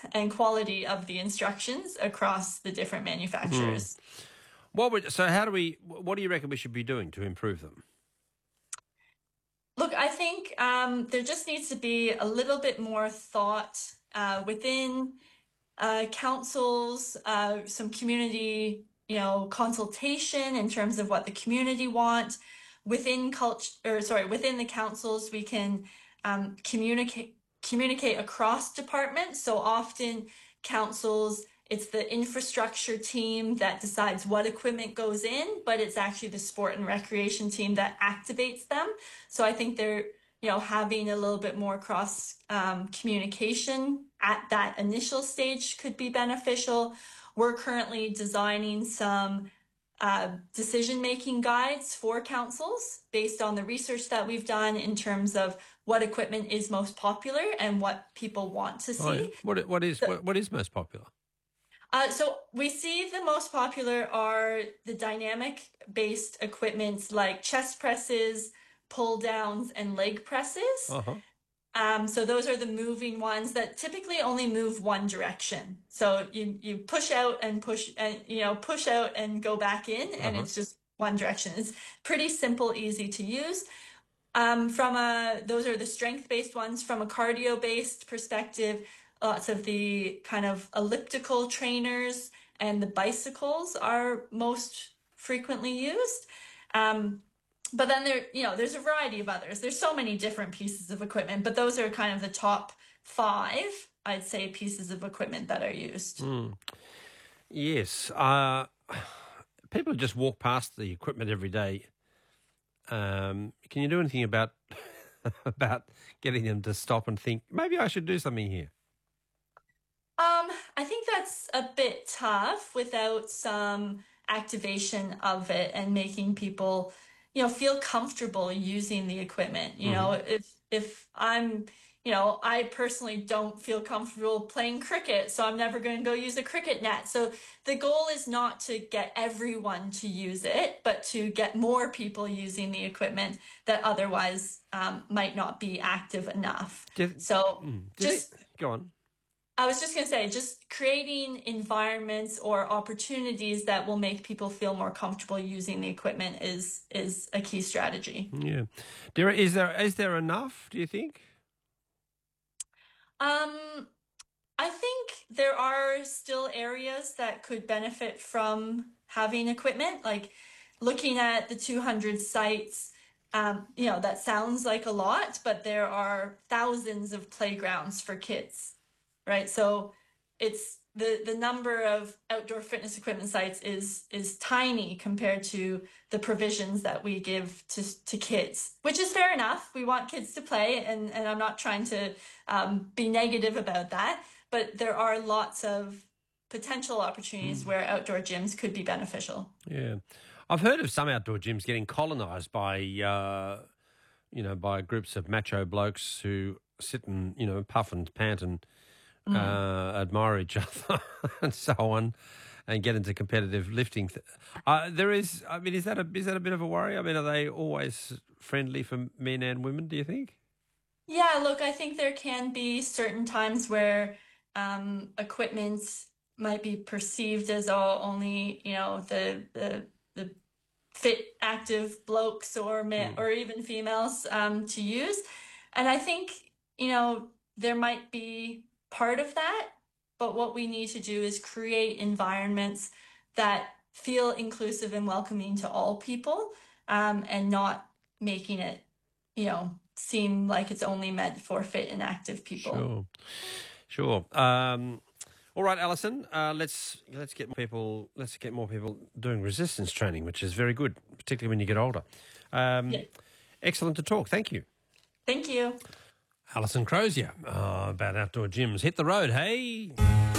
and quality of the instructions across the different manufacturers. What do you reckon we should be doing to improve them? Look, I think there just needs to be a little bit more thought within councils, some community, consultation in terms of what the community want. Within within the councils, we can communicate across departments. So often councils, it's the infrastructure team that decides what equipment goes in, but it's actually the sport and recreation team that activates them. So I think they're, having a little bit more cross communication at that initial stage could be beneficial. We're currently designing some decision-making guides for councils based on the research that we've done in terms of what equipment is most popular and what people want to see. Oh, yeah. What is most popular? So we see the most popular are the dynamic-based equipments like chest presses, pull downs, and leg presses. So those are the moving ones that typically only move one direction. So you push out and push out and go back in, and it's just one direction. It's pretty simple, easy to use. Those are the strength-based ones. From a cardio-based perspective, lots of the kind of elliptical trainers and the bicycles are most frequently used. But then there's a variety of others. There's so many different pieces of equipment, but those are kind of the top 5, I'd say, pieces of equipment that are used. Yes. People just walk past the equipment every day. Can you do anything about getting them to stop and think, maybe I should do something here? I think that's a bit tough without some activation of it and making people feel comfortable using the equipment. If I'm, I personally don't feel comfortable playing cricket, so I'm never going to go use a cricket net. So the goal is not to get everyone to use it, but to get more people using the equipment that otherwise might not be active enough. Go on. I was just going to say, just creating environments or opportunities that will make people feel more comfortable using the equipment is a key strategy. Yeah. Dara, is there enough, do you think? I think there are still areas that could benefit from having equipment, like looking at the 200 sites. That sounds like a lot, but there are thousands of playgrounds for kids. Right, so it's the number of outdoor fitness equipment sites is tiny compared to the provisions that we give to kids, which is fair enough. We want kids to play, and I'm not trying to be negative about that, but there are lots of potential opportunities where outdoor gyms could be beneficial. Yeah, I've heard of some outdoor gyms getting colonised by by groups of macho blokes who sit and puff and pant and admire each other and so on, and get into competitive lifting. Is that a bit of a worry? I mean, are they always friendly for men and women, do you think? Yeah, look, I think there can be certain times where equipment might be perceived as only, the fit, active blokes or men or even females to use. And I think, there might be part of that, but what we need to do is create environments that feel inclusive and welcoming to all people, and not making it, seem like it's only meant for fit and active people. Sure. All right, Alison. Let's get more people doing resistance training, which is very good, particularly when you get older. Yeah. Excellent to talk. Thank you. Thank you. Alison Crozier about outdoor gyms. Hit the road, hey.